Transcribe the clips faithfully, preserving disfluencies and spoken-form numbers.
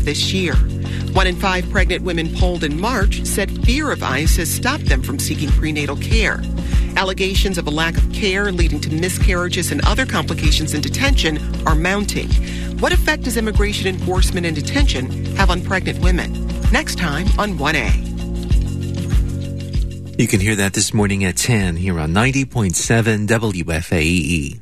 this year. One in five pregnant women polled in March said fear of ICE has stopped them from seeking prenatal care. Allegations of a lack of care leading to miscarriages and other complications in detention are mounting. What effect does immigration enforcement in detention have on pregnant women? Next time on one A. You can hear that this morning at ten here on ninety point seven W F A E.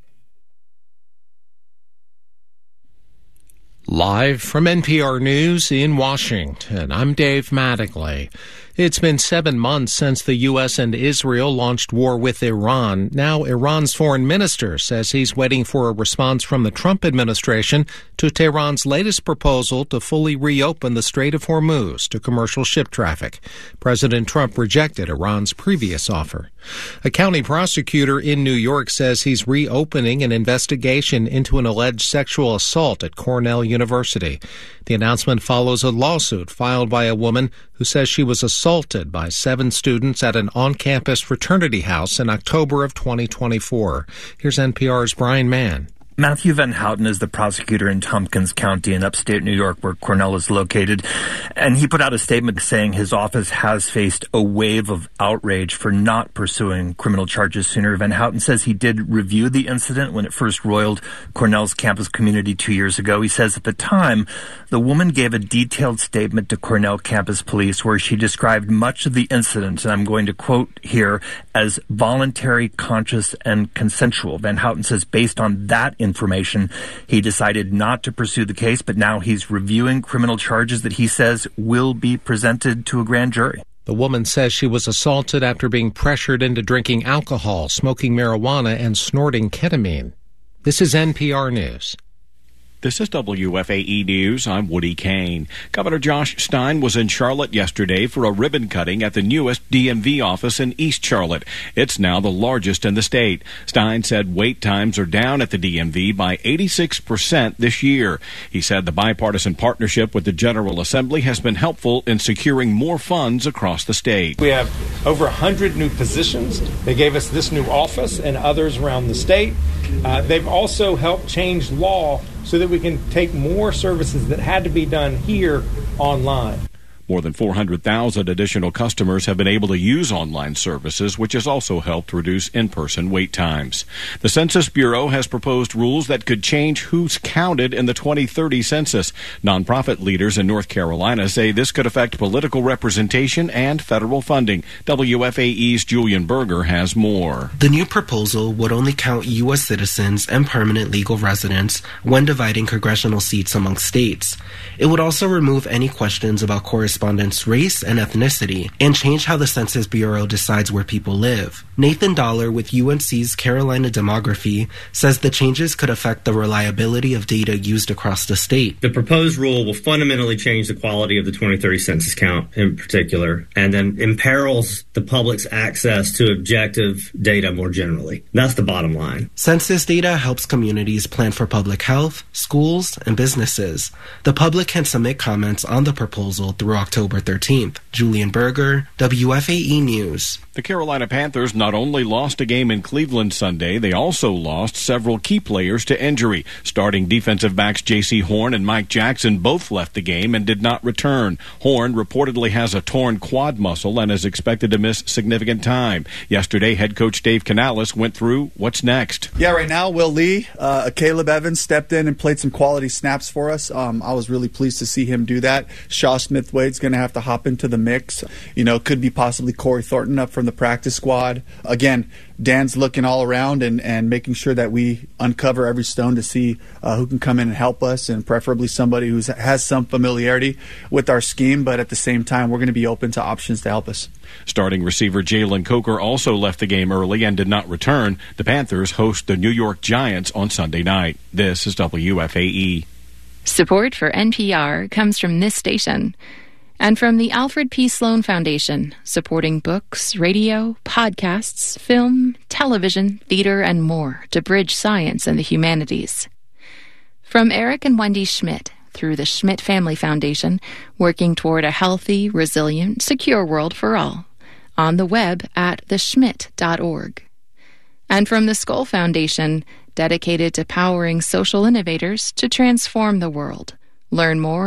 Live from N P R News in Washington, I'm Dave Mattingly. It's been seven months since the U S and Israel launched war with Iran. Now, Iran's foreign minister says he's waiting for a response from the Trump administration to Tehran's latest proposal to fully reopen the Strait of Hormuz to commercial ship traffic. President Trump rejected Iran's previous offer. A county prosecutor in New York says he's reopening an investigation into an alleged sexual assault at Cornell University. The announcement follows a lawsuit filed by a woman who says she was assaulted by seven students at an on-campus fraternity house in October of twenty twenty-four. Here's N P R's Brian Mann. Matthew Van Houten is the prosecutor in Tompkins County in upstate New York, where Cornell is located. And he put out a statement saying his office has faced a wave of outrage for not pursuing criminal charges sooner. Van Houten says he did review the incident when it first roiled Cornell's campus community two years ago. He says at the time, the woman gave a detailed statement to Cornell campus police where she described much of the incident, and I'm going to quote here, as voluntary, conscious, and consensual. Van Houten says based on that information, he decided not to pursue the case, but now he's reviewing criminal charges that he says will be presented to a grand jury. The woman says she was assaulted after being pressured into drinking alcohol, smoking marijuana, and snorting ketamine. This is N P R News. This is W F A E News. I'm Woody Kane. Governor Josh Stein was in Charlotte yesterday for a ribbon cutting at the newest D M V office in East Charlotte. It's now the largest in the state. Stein said wait times are down at the D M V by eighty-six percent this year. He said the bipartisan partnership with the General Assembly has been helpful in securing more funds across the state. We have over one hundred new positions. They gave us this new office and others around the state. Uh, they've also helped change law so that we can take more services that had to be done here online. More than four hundred thousand additional customers have been able to use online services, which has also helped reduce in-person wait times. The Census Bureau has proposed rules that could change who's counted in the twenty thirty census. Nonprofit leaders in North Carolina say this could affect political representation and federal funding. W F A E's Julian Berger has more. The new proposal would only count U S citizens and permanent legal residents when dividing congressional seats among states. It would also remove any questions about correspondence Respondents' race and ethnicity, and change how the Census Bureau decides where people live. Nathan Dollar with U N C's Carolina Demography says the changes could affect the reliability of data used across the state. The proposed rule will fundamentally change the quality of the twenty thirty census count in particular, and then imperils the public's access to objective data more generally. That's the bottom line. Census data helps communities plan for public health, schools, and businesses. The public can submit comments on the proposal through October thirteenth. Julian Berger, W F A E News. The Carolina Panthers not only lost a game in Cleveland Sunday, they also lost several key players to injury. Starting defensive backs J C Horn and Mike Jackson both left the game and did not return. Horn reportedly has a torn quad muscle and is expected to miss significant time. Yesterday, head coach Dave Canales went through what's next. Yeah, right now, Will Lee, uh, Caleb Evans stepped in and played some quality snaps for us. Um, I was really pleased to see him do that. Shaw Smith-Wade's going to have to hop into the mix. You know, could be possibly Corey Thornton up from the practice squad. Again, Dan's looking all around and, and making sure that we uncover every stone to see uh, who can come in and help us, and preferably somebody who has some familiarity with our scheme, but at the same time, we're going to be open to options to help us. Starting receiver Jalen Coker also left the game early and did not return. The Panthers host the New York Giants on Sunday night. This is W F A E. Support for N P R comes from this station and from the Alfred P. Sloan Foundation, supporting books, radio, podcasts, film, television, theater, and more to bridge science and the humanities. From Eric and Wendy Schmidt, through the Schmidt Family Foundation, working toward a healthy, resilient, secure world for all, on the web at the schmidt dot org. And from the Skoll Foundation, dedicated to powering social innovators to transform the world. Learn more